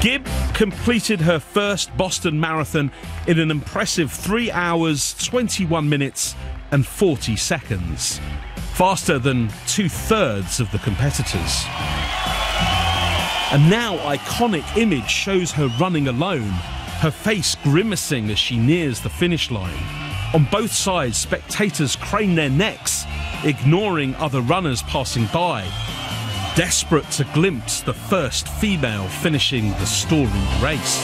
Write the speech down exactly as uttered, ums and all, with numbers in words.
Gibb completed her first Boston Marathon in an impressive three hours, twenty-one minutes and forty seconds. Faster than two-thirds of the competitors. A now iconic image shows her running alone, her face grimacing as she nears the finish line. On both sides, spectators crane their necks, ignoring other runners passing by, desperate to glimpse the first female finishing the storied race.